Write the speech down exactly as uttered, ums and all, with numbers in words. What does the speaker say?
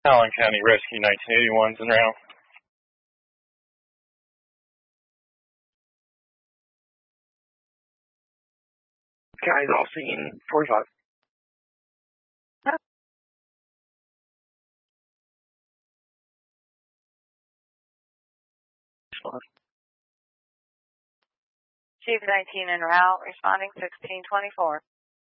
Allen County Rescue nineteen eighty-one's en route. Guys, all seen forty-five. Chief nineteen en route, responding sixteen twenty-four.